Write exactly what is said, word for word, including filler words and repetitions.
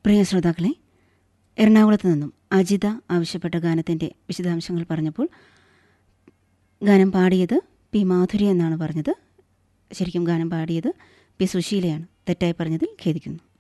പ്രിയ ശ്രോതാക്കളെ, എറണാകുളത്ത് നിന്നും അജിത ആവശ്യപ്പെട്ട ഗാനത്തിൻ്റെ വിശദാംശങ്ങൾ പറഞ്ഞപ്പോൾ ഗാനം പാടിയത് പി മാധുരി എന്നാണ് പറഞ്ഞത്. ശരിക്കും ഗാനം പാടിയത് പി സുശീലയാണ്. തെറ്റായി പറഞ്ഞതിൽ ഖേദിക്കുന്നു.